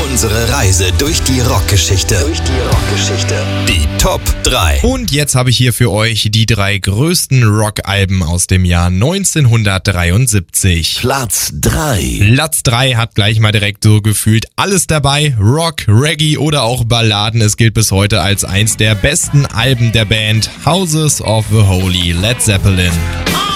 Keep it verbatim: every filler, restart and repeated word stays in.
Unsere Reise durch die Rockgeschichte. Durch die Rockgeschichte. Die Top drei. Und jetzt habe ich hier für euch die drei größten Rockalben aus dem Jahr neunzehnhundertdreiundsiebzig. Platz drei. Platz drei hat gleich mal direkt so gefühlt alles dabei. Rock, Reggae oder auch Balladen. Es gilt bis heute als eins der besten Alben der Band. Houses of the Holy, Led Zeppelin.